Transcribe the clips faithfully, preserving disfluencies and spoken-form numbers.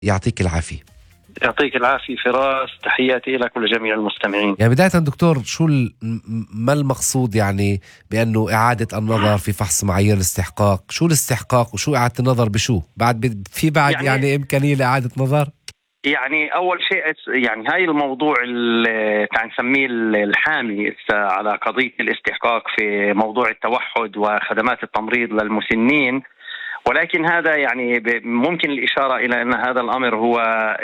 يعطيك العافية. يعطيك العافية فراس، تحياتي لك ولجميع المستمعين. يعني بداية دكتور، شو ما المقصود يعني بأنه إعادة النظر في فحص معايير الاستحقاق؟ شو الاستحقاق وشو إعادة النظر بشو؟ بعد في بعد يعني, يعني إمكانية لإعادة نظر؟ يعني أول شيء يعني هاي الموضوع اللي نسميه الحامي على قضية الاستحقاق في موضوع التوحد وخدمات التمريض للمسنين، ولكن هذا يعني ممكن الإشارة إلى أن هذا الأمر هو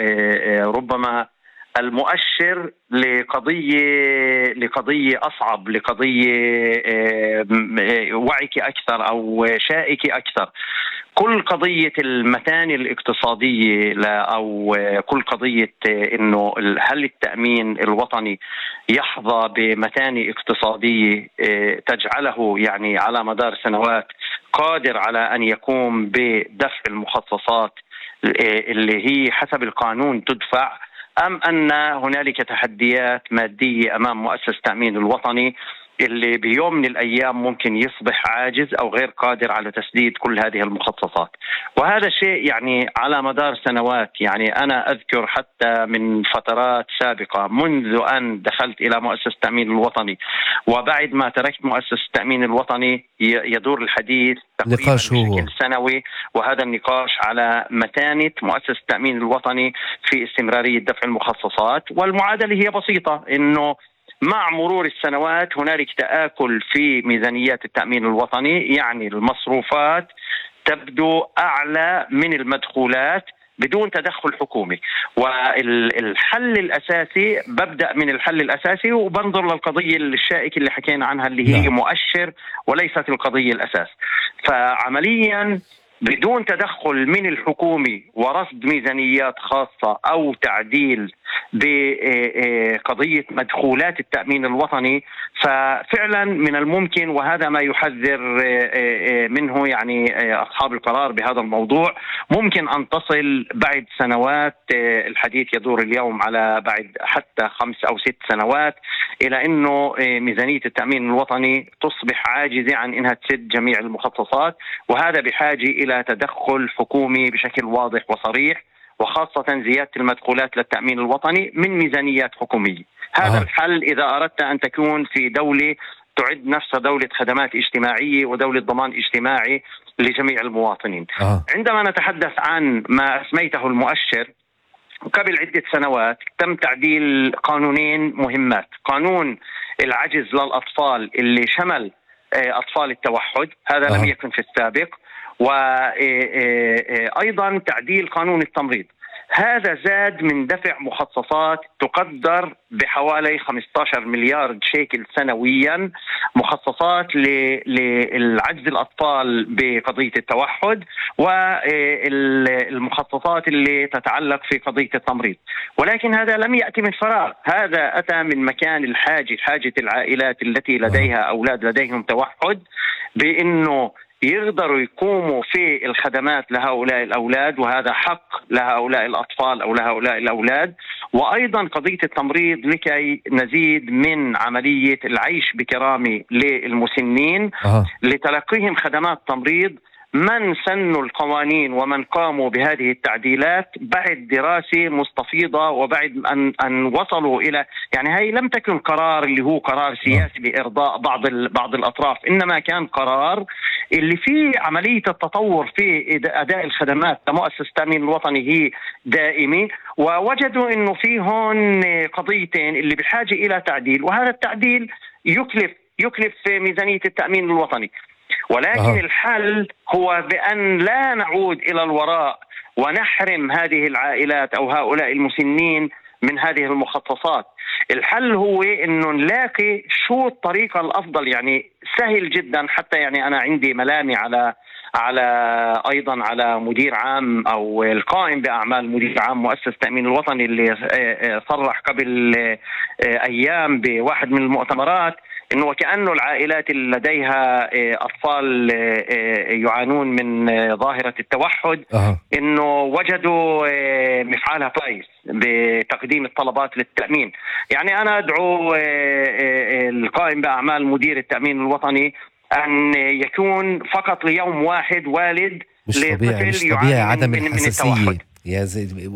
ربما المؤشر لقضية لقضية أصعب، لقضية وعكة أكثر أو شائكة أكثر. كل قضية المتانة الاقتصادية أو كل قضية إنه هل التأمين الوطني يحظى بمتانة اقتصادية تجعله يعني على مدار سنوات قادر على أن يقوم بدفع المخصصات اللي هي حسب القانون تدفع، أم أن هنالك تحديات مادية أمام مؤسسة التأمين الوطني اللي بيوم من الأيام ممكن يصبح عاجز أو غير قادر على تسديد كل هذه المخصصات. وهذا شيء يعني على مدار سنوات، يعني أنا أذكر حتى من فترات سابقة منذ أن دخلت إلى مؤسسة التأمين الوطني وبعد ما تركت مؤسسة التأمين الوطني يدور الحديث تقريبا بشكل سنوي، وهذا النقاش على متانة مؤسسة التأمين الوطني في استمرارية دفع المخصصات. والمعادلة هي بسيطة، إنه مع مرور السنوات هنالك تآكل في ميزانيات التأمين الوطني، يعني المصروفات تبدو أعلى من المدخولات بدون تدخل حكومي. والحل الأساسي، ببدأ من الحل الأساسي وبنظر للقضية الشائكة اللي حكينا عنها اللي هي مؤشر وليست القضية الأساس. فعمليا بدون تدخل من الحكومي ورصد ميزانيات خاصة أو تعديل بقضية مدخولات التأمين الوطني، ففعلا من الممكن، وهذا ما يحذر منه يعني أصحاب القرار بهذا الموضوع، ممكن أن تصل بعد سنوات، الحديث يدور اليوم على بعد حتى خمس أو ست سنوات، إلى أنه ميزانية التأمين الوطني تصبح عاجزة عن أنها تسد جميع المخصصات، وهذا بحاجة إلى تدخل حكومي بشكل واضح وصريح، وخاصة زيادة المدخولات للتأمين الوطني من ميزانيات حكومية. هذا آه. الحل إذا أردت أن تكون في دولة تعد نفسها دولة خدمات اجتماعية ودولة ضمان اجتماعي لجميع المواطنين. آه. عندما نتحدث عن ما أسميته المؤشر، قبل عدة سنوات تم تعديل قانونين مهمات: قانون العجز للأطفال اللي شمل أطفال التوحد، هذا آه. لم يكن في السابق، وأيضا تعديل قانون التمريض. هذا زاد من دفع مخصصات تقدر بحوالي خمسة عشر مليار شيكل سنويا، مخصصات للعجز الأطفال بقضية التوحد والمخصصات اللي تتعلق في قضية التمريض. ولكن هذا لم يأتي من فراغ، هذا أتى من مكان الحاجة، حاجة العائلات التي لديها أولاد لديهم توحد، بأنه يقدروا يقوموا في الخدمات لهؤلاء الأولاد، وهذا حق لهؤلاء الأطفال أو لهؤلاء الأولاد. وأيضا قضية التمريض لكي نزيد من عملية العيش بكرامة للمسنين أه. لتلقيهم خدمات تمريض من سنوا القوانين ومن قاموا بهذه التعديلات بعد دراسة مستفيضة، وبعد أن, أن وصلوا إلى، يعني هي لم تكن قرار اللي هو قرار سياسي بإرضاء بعض بعض الأطراف، إنما كان قرار اللي فيه عملية التطور في أداء الخدمات لمؤسسة التأمين الوطني هي دائمة، ووجدوا إنه في هون قضيتين اللي بحاجة إلى تعديل، وهذا التعديل يكلف يكلف في ميزانية التأمين الوطني. ولكن أه. الحل هو بأن لا نعود إلى الوراء ونحرم هذه العائلات أو هؤلاء المسنين من هذه المخصصات. الحل هو إنه نلاقي شو الطريقة الأفضل. يعني سهل جدا، حتى يعني أنا عندي ملامي على على أيضا على مدير عام أو القائم بأعمال مدير عام مؤسسة التأمين الوطني اللي صرح قبل أيام بواحد من المؤتمرات إنه وكأنه العائلات اللي لديها أطفال يعانون من ظاهرة التوحد أه. إنه وجدوا مفعالها كويس بتقديم الطلبات للتأمين. يعني أنا أدعو القائم بأعمال مدير التأمين الوطني أن يكون فقط ليوم واحد والد مش طبيعي، مش طبيعي عدم الحساسية. يا زي